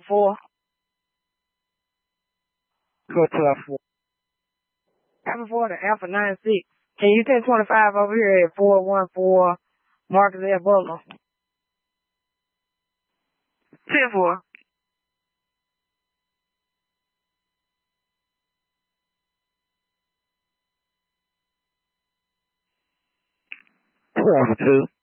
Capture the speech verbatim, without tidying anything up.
four. Go twelve four. Alpha four to Alpha nine six. Can you send twenty-five over here at four one four Marcus L. Butler? ten four. twelve two.